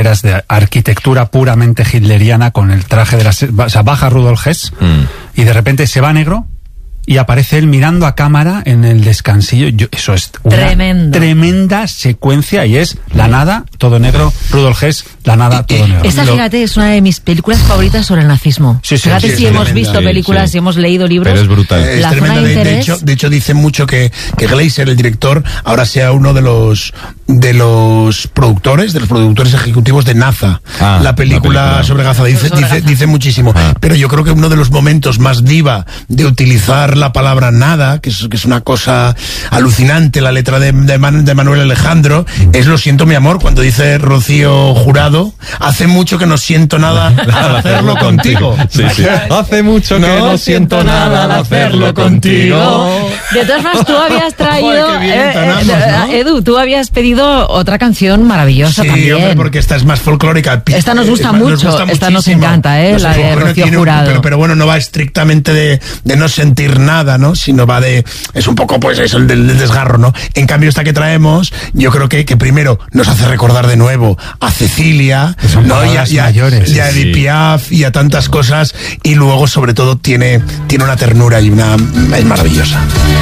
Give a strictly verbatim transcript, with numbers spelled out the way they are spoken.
de arquitectura puramente hitleriana con el traje de las... O sea, baja Rudolf Hess mm. y de repente se va a negro y aparece él mirando a cámara en el descansillo. Yo, eso es una Tremendo. tremenda secuencia y es la nada, todo negro, Rudolf Hess, la nada, todo negro. Esta, fíjate, es una de mis películas favoritas sobre el nazismo. Sí, sí, fíjate sí, si es hemos tremenda. visto Sí, películas, sí. si hemos leído libros. Pero es brutal. Es La zona tremenda. de De, de interés. hecho, de hecho dicen mucho que, que Glazer, el director, ahora sea uno de los de los productores, de los productores ejecutivos de Naza, Ah, la, película la película sobre Gaza. Dice, Sobre dice, Gaza. dice muchísimo. Ah. Pero yo creo que uno de los momentos más diva de utilizar la palabra nada, que es, que es una cosa alucinante, la letra de, de, Man, de Manuel Alejandro, es Lo siento mi amor, cuando dice Rocío Jurado, hace mucho que no siento nada al hacerlo contigo. Sí, sí. Hace mucho que no, siento nada al hacerlo contigo. De todas formas, tú habías traído... Joder, qué bien eh, entonamos, eh, ¿no? Edu, tú habías pedido otra canción maravillosa Sí, también. hombre, porque esta es más folclórica. Esta nos gusta Eh, mucho, esta nos muchísimo. encanta, ¿eh? Nos La de bueno, Rocío tiene un- Jurado. Pero, pero bueno, no va estrictamente de, de no sentir nada, ¿no? Sino va de... Es un poco, pues, eso, el del, del desgarro, ¿no? En cambio, esta que traemos, yo creo que, que primero nos hace recordar de nuevo a Cecilia, Son ¿no? Y a, palabras y a- mayores. y a Sí, Edith sí. Piaf y a tantas cosas. Y luego, sobre todo, tiene, tiene una ternura y una... Es maravillosa.